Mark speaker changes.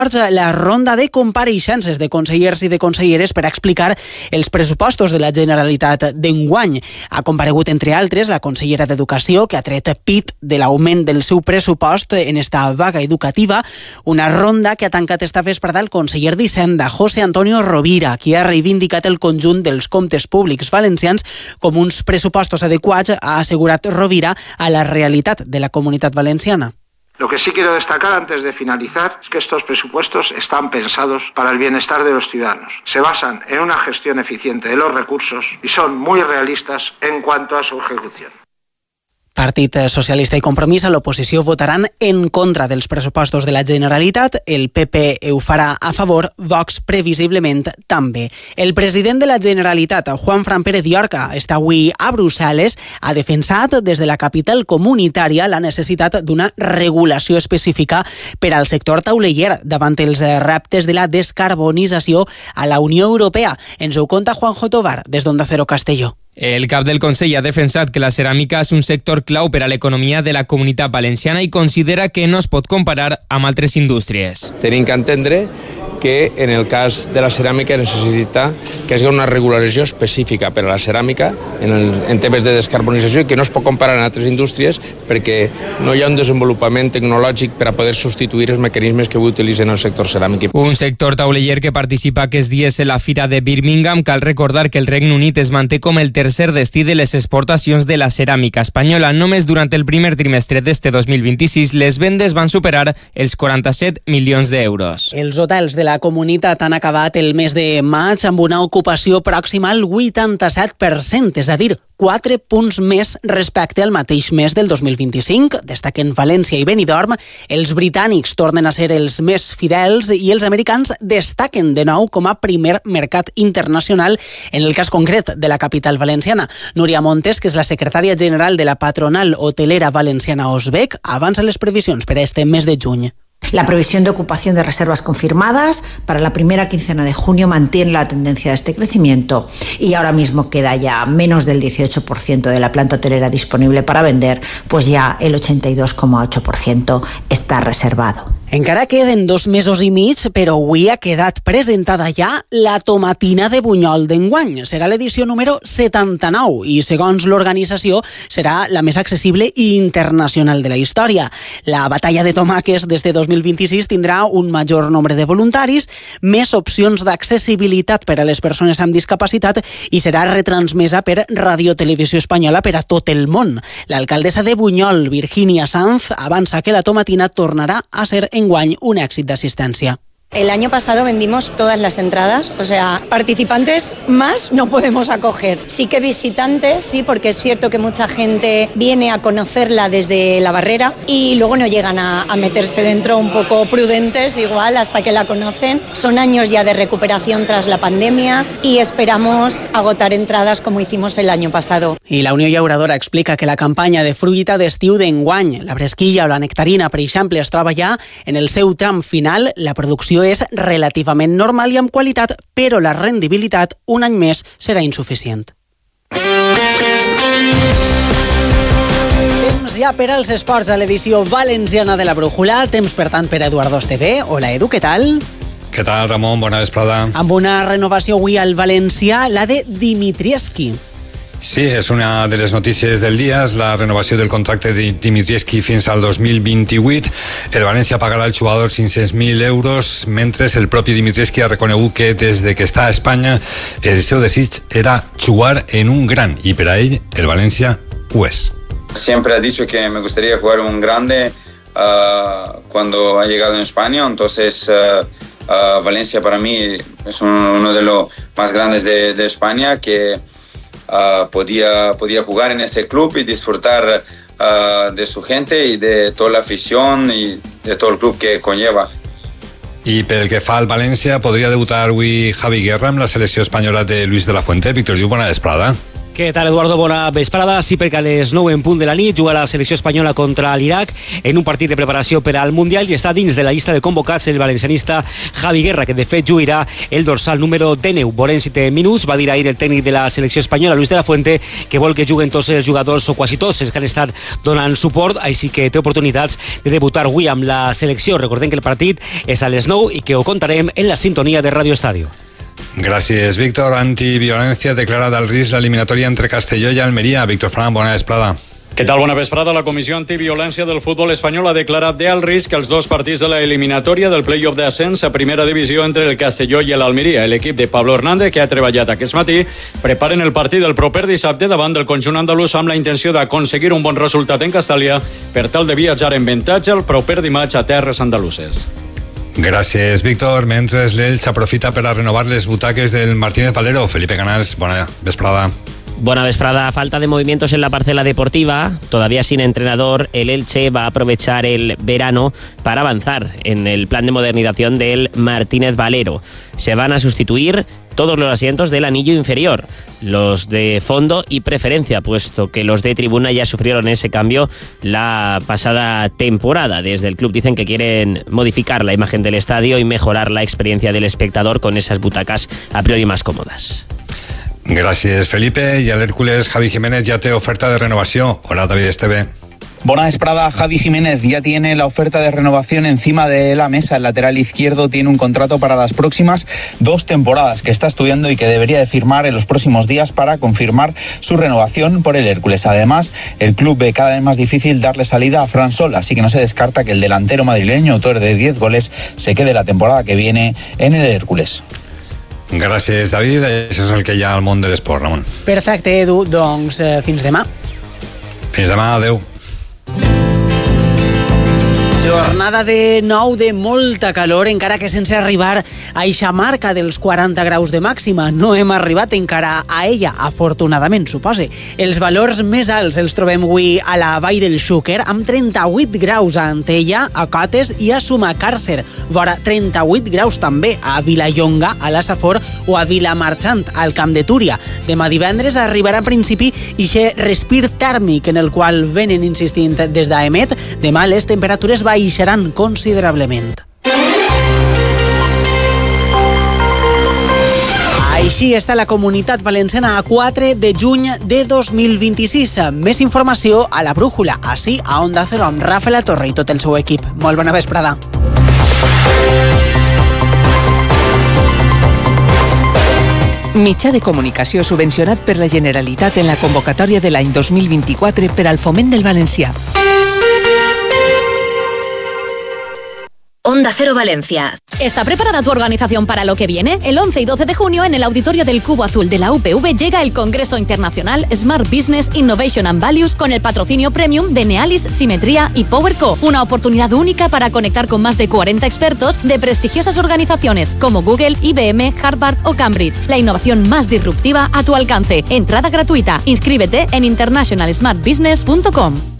Speaker 1: la ronda de compareixences de consellers i de conselleres per explicar els pressupostos de la Generalitat d'enguany. Ha comparegut, entre altres, la consellera d'Educació, que ha tret pit de l'augment del seu pressupost en esta vaga educativa, una ronda que ha tancat esta vesprada el conseller d'Hisenda, José Antonio Rovira, qui ha reivindicat el conjunt dels comptes públics valencians com uns pressupostos adequats, ha assegurat Rovira, a la realitat de la Comunitat Valenciana.
Speaker 2: Lo que sí quiero destacar antes de finalizar es que estos presupuestos están pensados para el bienestar de los ciudadanos. Se basan en una gestión eficiente de los recursos y son muy realistas en cuanto a su ejecución.
Speaker 1: Partit Socialista i Compromís a l'oposició votaran en contra dels pressupostos de la Generalitat. El PP ho farà a favor, Vox previsiblement també. El president de la Generalitat, Juanfran Pérez Llorca, està avui a Brussel·les. Ha defensat des de la capital comunitària la necessitat d'una regulació específica per al sector tauleller davant els reptes de la descarbonització a la Unió Europea. Ens ho conta Juanjo Tovar des d'Onda Cero Castelló.
Speaker 3: El cap del Consell ha defensat que la ceràmica és un sector clau per a l'economia de la Comunitat Valenciana i considera que no es pot comparar amb altres indústries.
Speaker 4: Tenim que entendre que en el cas de la ceràmica necessita que hi hagi una regulació específica per a la ceràmica en temes de descarbonització i que no es pot comparar amb altres indústries perquè no hi ha un desenvolupament tecnològic per a poder substituir els mecanismes que avui utilitzen el sector ceràmic.
Speaker 3: Un sector tauleller que participa aquests dies en la Fira de Birmingham. Cal recordar que el Regne Unit es manté com el tercer destí de les exportacions de la ceràmica espanyola. Només durant el primer trimestre d'este 2026 les vendes van superar els 47 milions d'euros.
Speaker 1: Els hotels de la comunitat han acabat el mes de maig amb una ocupació pròxima al 87%, és a dir, 4 punts més respecte al mateix mes del 2025. Destaquen València i Benidorm. Els britànics tornen a ser els més fidels i els americans destaquen de nou com a primer mercat internacional en el cas concret de la capital valenciana. Núria Montes, que és la secretària general de la patronal hotelera valenciana Osbec, avança les previsions per a este mes de juny.
Speaker 5: La previsión de ocupación de reservas confirmadas para la primera quincena de junio mantiene la tendencia de este crecimiento y ahora mismo queda ya menos del 18% de la planta hotelera disponible para vender, pues ya el 82,8% está reservado.
Speaker 1: Encara queden 2 mesos i mig, però avui ha quedat presentada ja la tomatina de Bunyol d'enguany. Serà l'edició número 79 i, segons l'organització, serà la més accessible i internacional de la història. La batalla de tomàquets des de 2026 tindrà un major nombre de voluntaris, més opcions d'accessibilitat per a les persones amb discapacitat i serà retransmesa per Radio Televisió Espanyola per a tot el món. L'alcaldessa de Bunyol, Virginia Sanz, avança que la tomatina tornarà a ser enguany un èxit d'assistència.
Speaker 6: El año pasado vendimos todas las entradas, o sea, participantes más no podemos acoger. Sí que visitantes, sí, porque es cierto que mucha gente viene a conocerla desde la barrera y luego no llegan a meterse dentro, un poco prudentes igual hasta que la conocen. Son años ya de recuperación tras la pandemia y esperamos agotar entradas como hicimos el año pasado.
Speaker 1: I la Unió Llauradora explica que la campanya de fruita d'estiu d'enguany, la bresquilla o la nectarina, per exemple, es troba ja en el seu tram final. La producció és relativament normal i amb qualitat, però la rendibilitat un any més serà insuficient. Temps ja per als esports a l'edició valenciana de la Brújula. Temps, per tant, per Eduardo Esteve. Hola, Edu, què tal?
Speaker 7: Què tal, Ramon? Bona vesprada.
Speaker 1: Amb una renovació avui al valencià, la de Dimitrievski.
Speaker 7: Sí, és una de les notícies del dia, és la renovació del contracte de Dimitrievski fins al 2028. El València pagarà al jugador 500.000 euros, mentre el propi Dimitrievski ha reconegut que des de que està a Espanya el seu desig era jugar en un gran, y per a ell el València ho és.
Speaker 8: Siempre ha dicho que me gustaría jugar un grande cuando ha llegado en España, entonces Valencia para mí es uno de los más grandes de España, que podía jugar en ese club y disfrutar de su gente y de toda la afición y de todo el club que conlleva.
Speaker 7: I pel que fa al València, podria debutar avui Javi Guerra amb la selecció espanyola de Luis de la Fuente. Víctor Lluc, bona vesprada.
Speaker 9: Què tal, Eduardo? Bona vesprada. Sí, perquè a les 9 en punt de la nit juga la selecció espanyola contra l'Iraq en un partit de preparació per al Mundial i està dins de la llista de convocats el valencianista Javi Guerra, que de fet jugarà el dorsal número 19. Veurem si té minuts. Va dir ahir el tècnic de la selecció espanyola, Luis de la Fuente, que vol que juguen tots els jugadors o quasi tots els que han estat donant suport, així que té oportunitats de debutar avui amb la selecció. Recordem que el partit és a les 9 i que ho contarem en la sintonia de Radio Estadio.
Speaker 7: Gràcies, Víctor. Antiviolència declara del risc l'eliminatòria entre Castelló i Almeria. Víctor Fran, bona vesprada.
Speaker 10: ¿Qué tal? Buena vesprada. La Comissió Antiviolencia del Fútbol Espanyol ha declarat d'alt risc els dos partits de la eliminatòria del play-off d'ascens a primera divisió entre el Castelló i l'Almeria. L'equip de Pablo Hernández, que ha treballat aquest matí, preparen el partit del proper dissabte davant del conjunt andalús amb la intenció d'aconseguir un bon resultat en Castàlia per tal de viatjar en avantatge el proper dimarts a terres andaluses.
Speaker 7: Gràcies, Víctor. Mentre l'Elx aprofita per a renovar les butaques del Martínez Valero. Felipe Canals, bona vesprada.
Speaker 11: Buena vesprada. Falta de movimientos en la parcela deportiva. Todavía sin entrenador, el Elche va a aprovechar el verano para avanzar en el plan de modernización del Martínez Valero. Se van a sustituir todos los asientos del anillo inferior, los de fondo y preferencia, puesto que los de tribuna ya sufrieron ese cambio la pasada temporada. Desde el club dicen que quieren modificar la imagen del estadio y mejorar la experiencia del espectador con esas butacas a priori más cómodas.
Speaker 7: Gràcies, Felipe. I a l'Hèrcules, Javi Jiménez ja té oferta de renovació. Hola, David Esteve.
Speaker 12: Buena vesprada. Javi Jiménez ya tiene la oferta de renovación encima de la mesa. El lateral izquierdo tiene un contrato para las próximas 2 temporadas que está estudiando y que debería de firmar en los próximos días para confirmar su renovación por el Hércules. Además, el club ve cada vez más difícil darle salida a Fran Sol, así que no se descarta que el delantero madrileño, autor de 10 goles, se quede la temporada que viene en el Hércules.
Speaker 7: Gràcies, David. Això és el que hi ha al món de l'esport, Ramon.
Speaker 1: Perfecte, Edu. Doncs fins demà.
Speaker 7: Fins demà, adeu.
Speaker 1: Jornada de nou de molta calor, encara que sense arribar a eixa marca dels 40 graus de màxima. No hem arribat encara a ella, afortunadament, supose. Els valors més alts els trobem avui a la Vall del Xúquer, amb 38 graus a Antella, a Cotes i a Sumacàrcer. Vora 38 graus també a Vilallonga, a la Safor o a Vilamarxant, al Camp de Túria. Demà divendres arribarà en principi ixe respir tèrmic en el qual venen insistint des d'AEMET. Demà les temperatures baixaran considerablement. Així està la Comunitat Valenciana a 4 de juny de 2026. Més informació a la Brújula, així a Onda Cero, amb Rafa La Torre i tot el seu equip. Molt bona vesprada.
Speaker 13: Mitjà de comunicació subvencionat per la Generalitat en la convocatòria de l'any 2024 per al foment del valencià.
Speaker 14: Onda Cero Valencia.
Speaker 15: ¿Está preparada tu organización para lo que viene? El 11 y 12 de junio en el auditorio del Cubo Azul de la UPV llega el Congreso Internacional Smart Business Innovation and Values con el patrocinio premium de Nealis, Simetría y PowerCo. Una oportunidad única para conectar con más de 40 expertos de prestigiosas organizaciones como Google, IBM, Harvard o Cambridge. La innovación más disruptiva a tu alcance. Entrada gratuita. Inscríbete en internationalsmartbusiness.com.